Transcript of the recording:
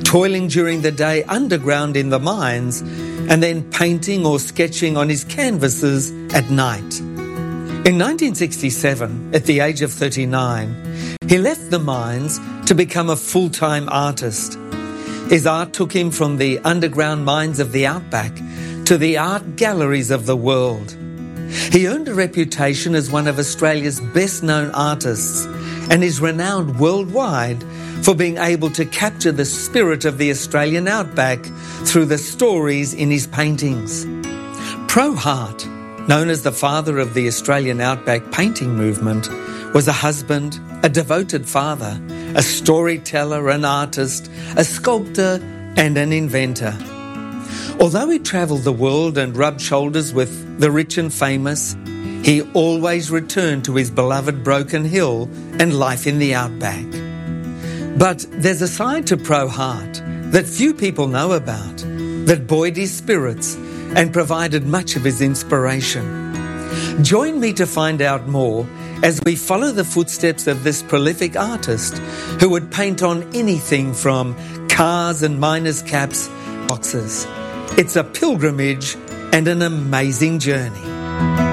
toiling during the day underground in the mines, and then painting or sketching on his canvases at night. In 1967, at the age of 39, he left the mines to become a full-time artist. His art took him from the underground mines of the outback to the art galleries of the world. He earned a reputation as one of Australia's best-known artists and is renowned worldwide for being able to capture the spirit of the Australian outback through the stories in his paintings. Pro Hart, known as the father of the Australian outback painting movement, was a husband, a devoted father, a storyteller, an artist, a sculptor and an inventor. Although he travelled the world and rubbed shoulders with the rich and famous, he always returned to his beloved Broken Hill and life in the outback. But there's a side to Pro Hart that few people know about, that buoyed his spirits and provided much of his inspiration. Join me to find out more as we follow the footsteps of this prolific artist who would paint on anything from cars and miners' caps to boxes. It's a pilgrimage and an amazing journey.